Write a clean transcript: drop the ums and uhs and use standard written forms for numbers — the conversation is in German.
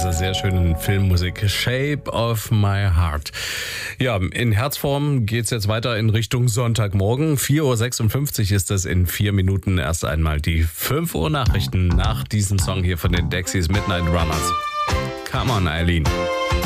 dieser sehr schönen Filmmusik Shape of My Heart. Ja, in Herzform geht's jetzt weiter in Richtung Sonntagmorgen. 4.56 Uhr ist es in 4 Minuten. Erst einmal die 5 Uhr Nachrichten nach diesem Song hier von den Dexys, Midnight Runners. Come on, Eileen.